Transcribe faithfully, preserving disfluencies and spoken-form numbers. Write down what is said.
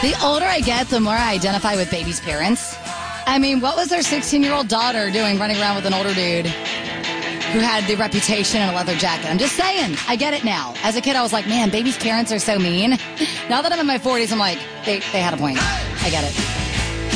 The older I get, the more I identify with baby's parents. I mean, what was their sixteen-year-old daughter doing running around with an older dude who had the reputation and a leather jacket? I'm just saying. I get it now. As a kid, I was like, man, baby's parents are so mean. Now that I'm in my forties, I'm like, they, they had a point. I get it.